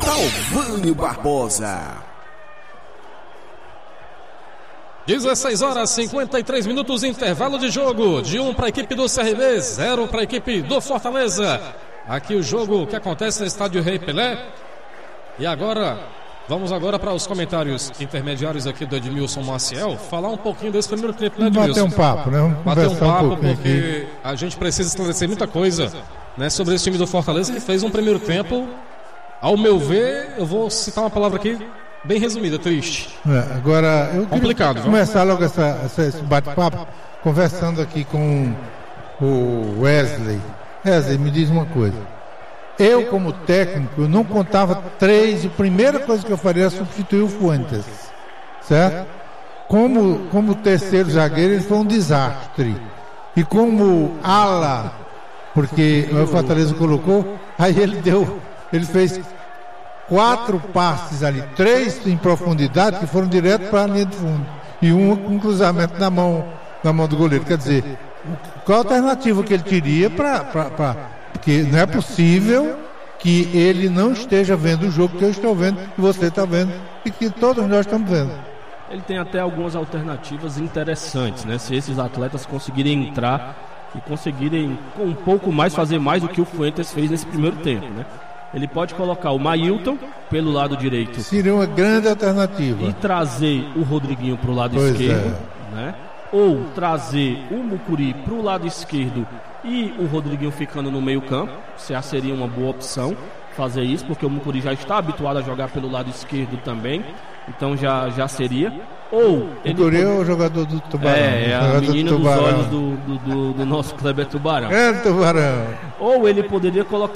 Talvânio Barbosa. 16 horas 53 minutos, intervalo de jogo. De 1 para a equipe do CRB, 0 para a equipe do Fortaleza. Aqui o jogo que acontece no estádio Rei Pelé. E agora, vamos agora para os comentários intermediários aqui do Edmilson Maciel. Falar um pouquinho desse primeiro tempo, né, Edmilson? Bater um papo, né? Vamos bater um papo, porque aqui. A gente precisa esclarecer muita coisa, né, sobre esse time do Fortaleza, que fez um primeiro tempo, ao meu ver, eu vou citar uma palavra aqui bem resumida, triste. Agora, eu complicado, queria começar logo esse bate-papo conversando aqui com o Wesley. Wesley, me diz uma coisa. Eu, como técnico, eu não contava 3, e a primeira coisa que eu faria era substituir o Fuentes, certo? Como terceiro zagueiro, ele foi um desastre. E como ala, porque o Fortaleza colocou, aí ele fez 4 passes ali, 3 em profundidade, que foram direto para a linha de fundo, e um cruzamento na mão do goleiro. Quer dizer, qual a alternativa que ele teria porque não é possível que ele não esteja vendo o jogo que eu estou vendo, que você está vendo e que todos nós estamos vendo. Ele tem até algumas alternativas interessantes, né? Se esses atletas conseguirem entrar e conseguirem com um pouco mais fazer mais do que o Fuentes fez nesse primeiro tempo, né? Ele pode colocar o Mailton pelo lado direito. Seria uma grande alternativa. E trazer o Rodriguinho para o lado esquerdo, né? Ou trazer o Mucuri para o lado esquerdo e o Rodriguinho ficando no meio campo. Seria uma boa opção fazer isso, porque o Mucuri já está habituado a jogar pelo lado esquerdo também. Então já seria. Ou o Mucuri é o jogador do Tubarão. É a menina dos olhos do nosso Kleber Tubarão. É Tubarão. Ou ele poderia colocar